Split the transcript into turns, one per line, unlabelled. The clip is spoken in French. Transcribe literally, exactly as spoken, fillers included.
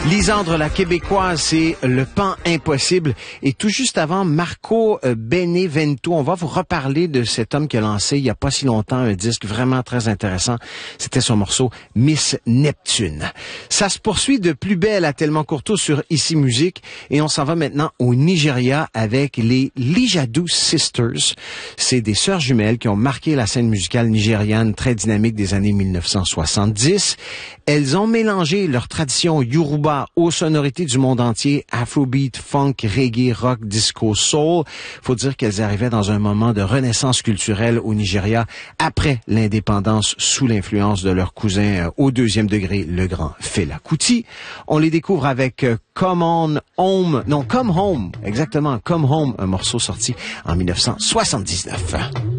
Lisandre, la québécoise, c'est Le Pan Impossible. Et tout juste avant, Marco Benevento, on va vous reparler de cet homme qui a lancé il y a pas si longtemps un disque vraiment très intéressant. C'était son morceau Miss Neptune. Ça se poursuit de plus belle à Tellement Courteau sur Ici Musique. Et on s'en va maintenant au Nigeria avec les Lijadu Sisters. C'est des sœurs jumelles qui ont marqué la scène musicale nigériane très dynamique des années mille neuf cent soixante-dix. Elles ont mélangé leur tradition Yoruba aux sonorités du monde entier, afrobeat, funk, reggae, rock, disco, soul. Faut dire qu'elles arrivaient dans un moment de renaissance culturelle au Nigeria après l'indépendance sous l'influence de leur cousin euh, au deuxième degré, le grand Fela Kuti. On les découvre avec euh, Come On Home, non, Come Home, exactement, Come Home, un morceau sorti en mille neuf cent soixante-dix-neuf.